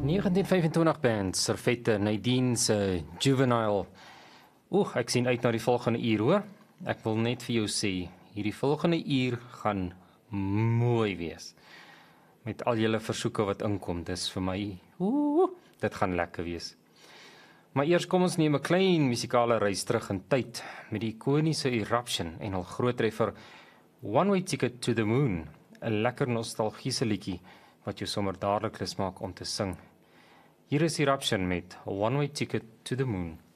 1925 band, Servette, Nadine se Juvenile. Ek sien uit na die volgende uur hoor. Ek wil net vir jou sê, hierdie volgende uur gaan mooi wees. Met al julle versoeke wat inkom, dis vir my, dit gaan lekker wees. Maar eers kom ons neem 'n klein musikale reis terug in tyd met die ikoniese Eruption en hul groot treffer One Way Ticket to the Moon, 'n lekker nostalgiese liedjie wat jou sommer dadelik lus maak om te sing. Hier is Eruption met One Way Ticket to the Moon.